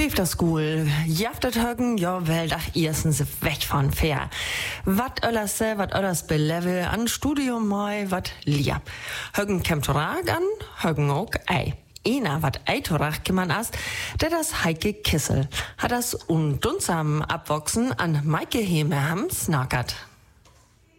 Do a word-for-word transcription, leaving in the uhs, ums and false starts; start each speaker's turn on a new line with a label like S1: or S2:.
S1: Fifter School, jaftet högen, ja, wel, ach, erstens weg von fair. Wat öllers se, wat öllers belevel an Studium moi, wat lieb. Högen kämmt rag an, högen auch ei. Einer, wat eitorach gemann ast, der das Heike Kissel, hat das undunsam abwachsen an Maike Heme ham snackert.